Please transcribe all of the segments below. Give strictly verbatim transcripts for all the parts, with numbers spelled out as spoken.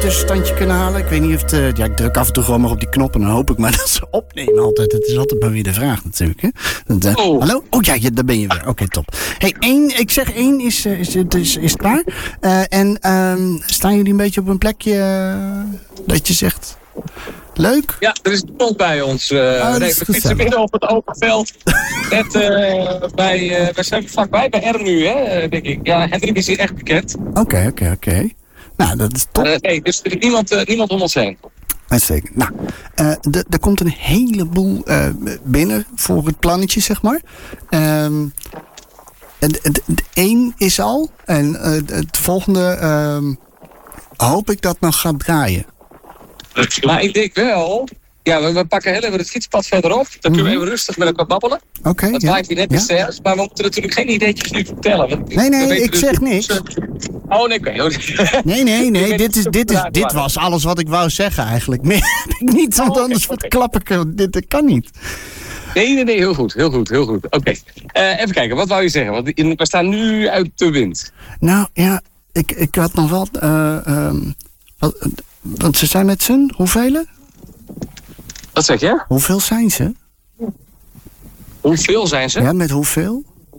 tussenstandje kunnen halen? Ik weet niet of het... Uh, ja, ik druk af en toe gewoon maar op die knop en dan hoop ik maar dat ze opnemen altijd. Het is altijd maar weer de vraag natuurlijk. Hè? Dat, uh, oh. Hallo? Oh ja, ja, daar ben je weer. Oké, okay, top. Hey, één, ik zeg één is, uh, is, is, is klaar. Uh, en um, staan jullie een beetje op een plekje uh, dat je zegt... Leuk? Ja, er is een pont bij ons. Uh, oh, nee, we fietsen binnen op het open veld. Net uh, bij, uh, we zijn vlakbij bij R nu, hè, denk ik. Ja, Hendrik is hier echt bekend. Oké, okay, oké, okay, oké. Okay. Nou, dat is top. Uh, nee, dus er is niemand, uh, niemand om ons heen. Uitstekend. Nou, uh, d- er komt een heleboel uh, binnen voor het plannetje, zeg maar. Um, het, het, het één is al. En uh, het volgende um, hoop ik dat nog gaat draaien. Maar ik denk wel... Ja, we, we pakken heel even het fietspad verderop. Dan kunnen we even rustig met elkaar babbelen. Oké, okay, dat ja. lijkt je net ja. iets sterks. Maar we moeten natuurlijk geen ideetjes nu vertellen. Want nee, nee, ik dus zeg niks. Oh, nee, oké. Okay. Nee, nee, nee. dit, is, dit, is, dit was alles wat ik wou zeggen eigenlijk. Meer heb ik niet, want oh, okay, anders okay. klap ik er. Dit, dit kan niet. Nee, nee, nee. Heel goed, heel goed, heel goed. Oké. Okay. Uh, even kijken, wat wou je zeggen? Want we staan nu uit de wind. Nou, ja, ik, ik had nog wel... Uh, um, wat, want ze zijn met z'n hoeveel? Wat zeg je? Hoeveel zijn ze? Hoeveel zijn ze? Ja, met hoeveel?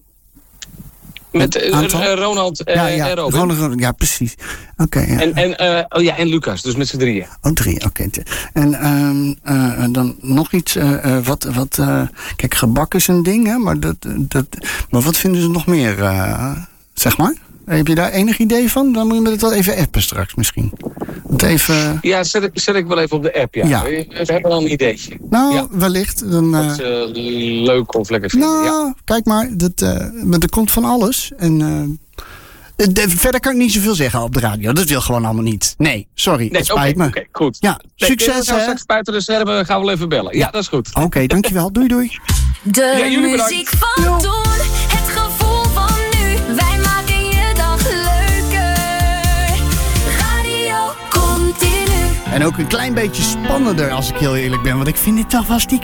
Met uh, uh, Ronald uh, ja, ja, en Robin. Ronald, Ronald, ja, precies. Oké. Okay, ja. En, en, uh, oh ja, en Lucas, dus met z'n drieën. Oh, drie, oké. Okay. En um, uh, dan nog iets, uh, uh, wat, wat uh, kijk, gebak is een ding, hè, maar, dat, dat, maar wat vinden ze nog meer, uh, zeg maar? Heb je daar enig idee van? Dan moet je me het wel even appen straks misschien. Even... Ja, zet ik, zet ik wel even op de app, ja. ja. We, we hebben al een ideetje. Nou, ja. wellicht. Dan, uh... Wat uh, leuk of lekker vinden, nou, ja. Kijk maar, dat, uh, er komt van alles. En uh, de, verder kan ik niet zoveel zeggen op de radio. Dat wil gewoon allemaal niet. Nee, sorry, nee, het spijt okay, me. Oké, okay, goed. Ja, nee, succes, hè. Straks buiten de schermen gaan we wel even bellen. Ja, ja dat is goed. Oké, okay, dankjewel. Doei, doei. De ja, muziek van Yo. Toen, het gevoel van nu. Wij maken je dag leuker. Radio continu. En ook een klein beetje spannender, als ik heel eerlijk ben. Want ik vind dit toch wel stiekem